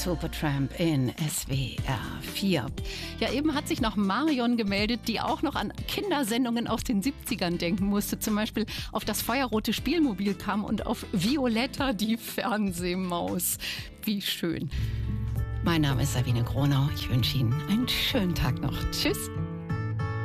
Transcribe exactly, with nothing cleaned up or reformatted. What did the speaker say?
Supertramp in S W R vier. Ja, eben hat sich noch Marion gemeldet, die auch noch an Kindersendungen aus den siebzigern denken musste. Zum Beispiel auf das feuerrote Spielmobil kam und auf Violetta, die Fernsehmaus. Wie schön. Mein Name ist Sabine Gronau. Ich wünsche Ihnen einen schönen Tag noch. Tschüss.